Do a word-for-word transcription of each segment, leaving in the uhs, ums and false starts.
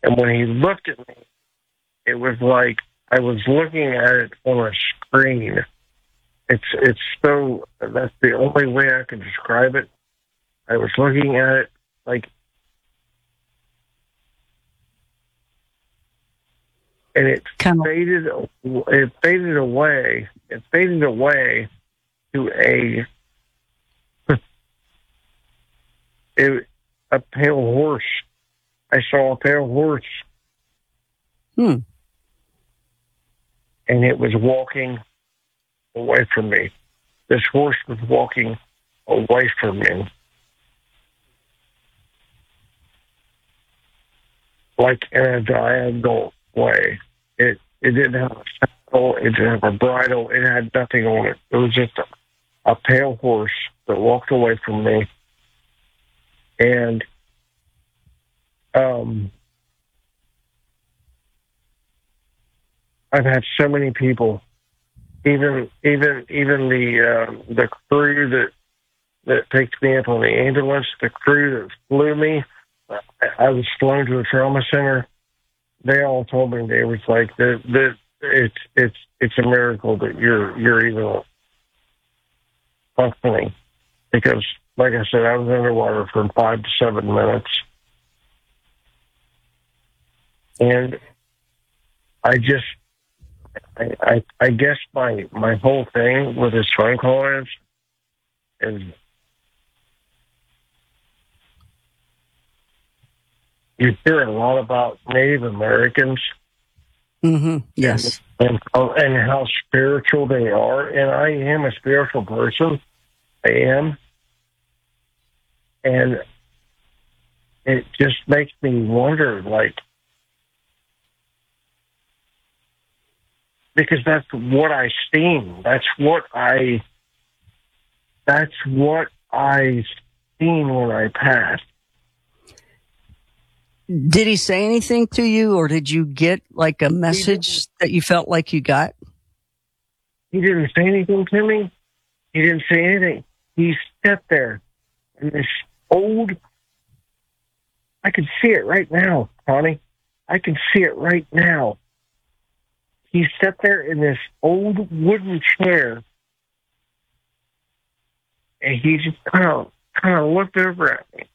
And when he looked at me, it was like I was looking at it on a screen. It's it's so, that's the only way I can describe it. I was looking at it like, and it kind of faded, it faded away. It faded away to a, it, a pale horse. I saw a pale horse. Hmm. And it was walking away from me. This horse was walking away from me. Like in a diagonal way. It it didn't have a saddle, it didn't have a bridle, it had nothing on it. It was just a, a pale horse that walked away from me. And um, I've had so many people, even even even the uh, the crew that that picked me up on the ambulance, the crew that flew me. I, I was flown to a trauma center. They all told me, they was like that that it's it's it's a miracle that you're you're even functioning, because like I said, I was underwater for five to seven minutes, and I just I I, I guess my my whole thing with this phone call is is you hear a lot about Native Americans. Mm-hmm. Yes. And, and, and how spiritual they are. And I am a spiritual person. I am. And it just makes me wonder, like, because that's what I seen. That's what I, that's what I seen when I passed. Did he say anything to you, or did you get like a message that you felt like you got? He didn't say anything to me. He didn't say anything. He sat there in this old, I can see it right now, Connie. I can see it right now. He sat there in this old wooden chair, and he just kind of, kind of looked over at me.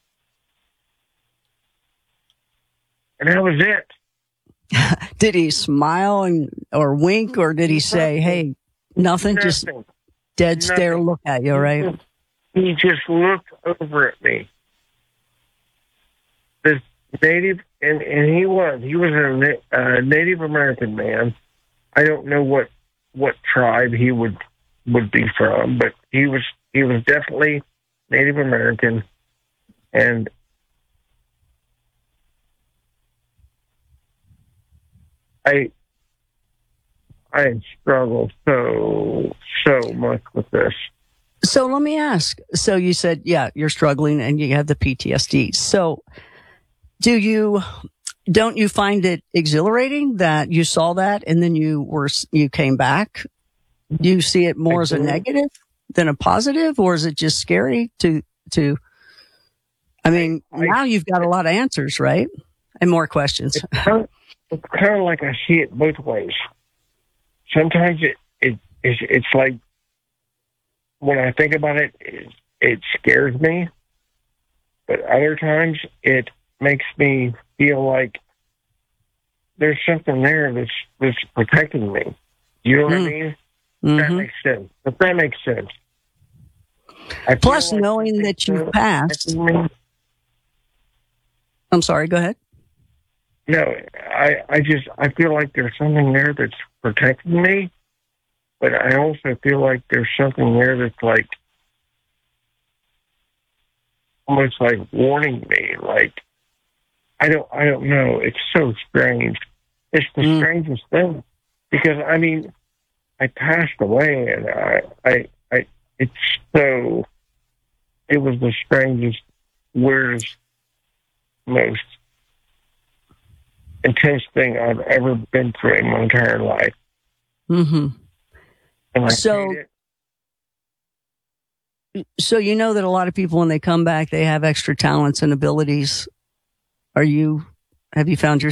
And that was it. Did he smile and or wink, or did he say, "Hey, nothing, nothing. just dead Nothing. stare, look at you"? Right? He just looked over at me. This native, and, and he was he was a uh, Native American man. I don't know what what tribe he would would be from, but he was he was definitely Native American, and I I struggle so so much with this. So let me ask. So you said, yeah, you're struggling and you have the P T S D. So do you, don't you find it exhilarating that you saw that and then you were, you came back? Do you see it more as a negative than a positive, or is it just scary to, to, I mean, I, now you've got a lot of answers, right? And more questions. It's kind of, it's kind of like I see it both ways. Sometimes it, it it's, it's like, when I think about it, it, it scares me. But other times, it makes me feel like there's something there that's that's protecting me. You know what mm. I mean? Mm-hmm. That makes sense. If that makes sense. I Plus, like knowing that you've passed. I'm sorry, go ahead. No, I, I just, I feel like there's something there that's protecting me. But I also feel like there's something there that's like, almost like warning me. Like, I don't, I don't know. It's so strange. It's the mm. strangest thing, because I mean, I passed away, and I, I, I, it's so. It was the strangest, weirdest, most intense thing I've ever been through in my entire life. Mm-hmm. So, so you know that a lot of people, when they come back, they have extra talents and abilities. Are you, have you found your